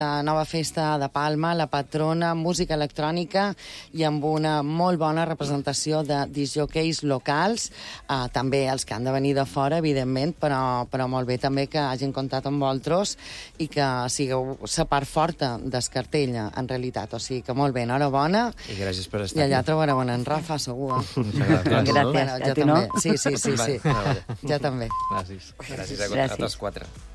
La nova festa de Palma, la patrona, música electrònica i amb una molt bona representació de discjòqueis locals, també els que han de venir de fora, evidentment, però molt bé també que hagin comptat amb vosaltres i que sigueu la part forta del cartell, en realitat. O sigui que molt bé, enhorabona. I gràcies per estar I allà aquí. trobareu en Rafa, segur. Gràcies. Jo també. Sí. Jo també. Gràcies. Gràcies a tots quatre.